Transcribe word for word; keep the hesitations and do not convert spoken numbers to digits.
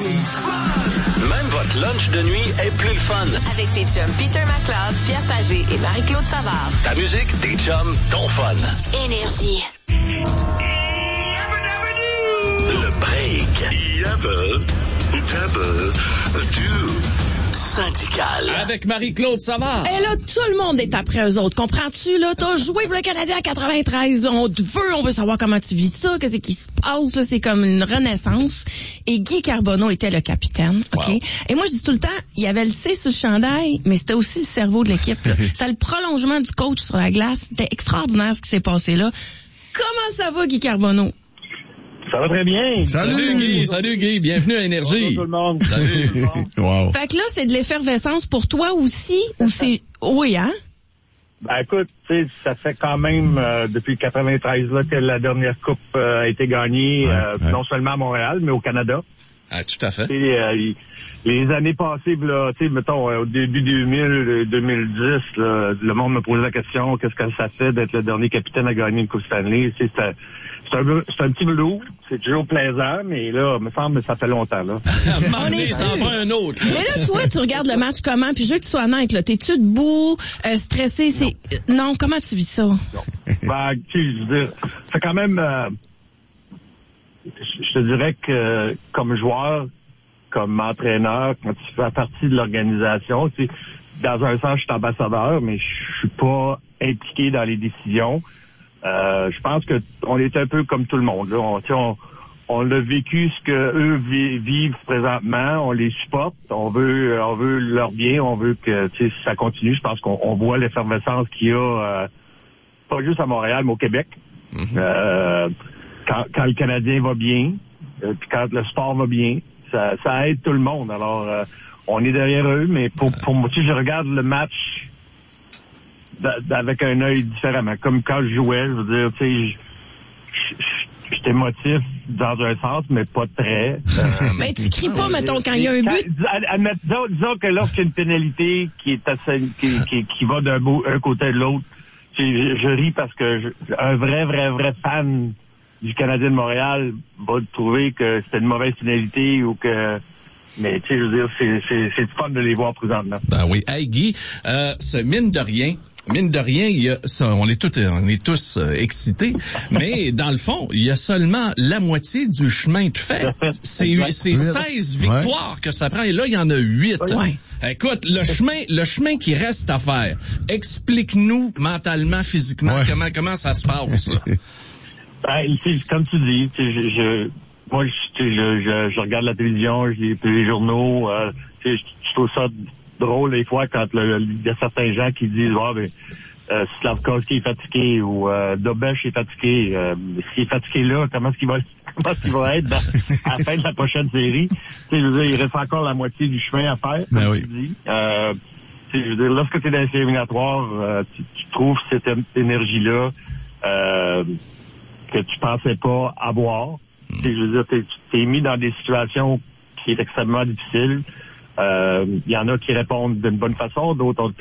Même votre lunch de nuit est plus le fun. Avec tes chums Peter McLeod, Pierre Pagé et Marie-Claude Savard. Ta musique, tes chums, ton fun. Énergie. Le break. Yabba, dabba, do. Syndical. Avec Marie-Claude Savard. Et là, tout le monde est après eux autres. Comprends-tu, là? T'as joué pour le Canadien en quatre-vingt-treize. On te veut, on veut savoir comment tu vis ça, qu'est-ce qui se passe, là. C'est comme une renaissance. Et Guy Carbonneau était le capitaine, OK? Wow. Et moi, je dis tout le temps, il y avait le C sur le chandail, mais c'était aussi le cerveau de l'équipe, là. C'était le prolongement du coach sur la glace. C'était extraordinaire ce qui s'est passé là. Comment ça va, Guy Carbonneau? Ça va très bien. Salut, Salut Guy, salut Guy, bienvenue à Énergie. Bonjour tout le monde. Salut. Wow. Fait que là, c'est de l'effervescence pour toi aussi, ou c'est... Oui, hein? Ben écoute, tu sais, ça fait quand même euh, depuis quatre-vingt-treize là que la dernière coupe euh, a été gagnée, Ouais, euh, ouais. non seulement à Montréal, mais au Canada. Ah, tout à fait. Tu sais, euh, il- les années passées, là, tu sais, mettons, euh, au début deux mille, deux mille dix, là, le monde me posait la question, qu'est-ce que ça fait d'être le dernier capitaine à gagner une Coupe Stanley? Tu sais, c'est, c'est, un, c'est un petit peu lourd, c'est toujours plaisant, mais là, il me semble que ça fait longtemps, là. À un moment On donné, est ça en sûr. prend un autre. Mais là, toi, tu regardes le match comment? Puis je veux que tu sois honnête, là. T'es-tu debout, euh, stressé? C'est... Non. non, comment tu vis ça? Ben, tu sais, je veux dire, c'est quand même, euh, je je te dirais que comme joueur, comme entraîneur, quand tu fais partie de l'organisation, tu sais, dans un sens, je suis ambassadeur, mais je suis pas impliqué dans les décisions. Euh, je pense que on est un peu comme tout le monde, là. On, tu sais, on, on a vécu ce que eux vi- vivent présentement, on les supporte, on veut, on veut leur bien, on veut que, tu sais, ça continue. Je pense qu'on on voit l'effervescence qu'il y a, euh, pas juste à Montréal, mais au Québec. Mm-hmm. Euh, quand, quand le Canadien va bien, euh, puis quand le sport va bien, ça, ça aide tout le monde. Alors, euh, on est derrière eux, mais pour, pour moi, tu sais, je regarde le match d'a- avec un œil différemment. Comme quand je jouais, je veux dire, tu sais, je- je- j'étais émotif dans un sens, mais pas très. Euh, Ben, tu cries pas, mettons, quand il y a un but. Quand- admettons- disons, disons que lorsqu'il y a une pénalité qui est assez, qui, qui, qui va d'un bout, un côté de l'autre, tu sais, je, je ris parce que je, un vrai, vrai, vrai fan du Canadien de Montréal va trouver que c'était une mauvaise finalité ou que... Mais, tu sais, je veux dire, c'est, c'est, c'est fun de les voir présentement. Ben oui. Hey Guy, euh, ce mine de rien, mine de rien, il y a, ça, on est tous, on est tous euh, excités, mais dans le fond, il y a seulement la moitié du chemin de fait. C'est, c'est seize victoires que ça prend, et là, il y en a huit. Ouais. Écoute, le chemin, le chemin qui reste à faire, explique-nous mentalement, physiquement, Ouais. comment, comment ça se passe, là. Ben, tu sais, comme tu dis, tu sais, je, je, moi, je, tu sais, je, je, je regarde la télévision, je lis les journaux, euh, tu sais, je, je trouve ça drôle des fois quand le- il y a certains gens qui disent, ah, ben, euh, Slavkovski est fatigué ou euh, Dobesh est fatigué. Euh, s'il est fatigué là, comment est-ce qu'il va, comment est-ce qu'il va être dans, à la fin de la prochaine série? Tu sais, je veux dire, il reste encore la moitié du chemin à faire, comme Ben oui. tu dis. Euh, tu sais, je veux dire, lorsque tu es dans les séries éliminatoires, euh, tu, tu trouves cette é- énergie-là. Euh, que tu pensais pas avoir. Mm. Je veux dire, t'es, t'es mis dans des situations qui est extrêmement difficiles. Il euh, y en a qui répondent d'une bonne façon, d'autres ont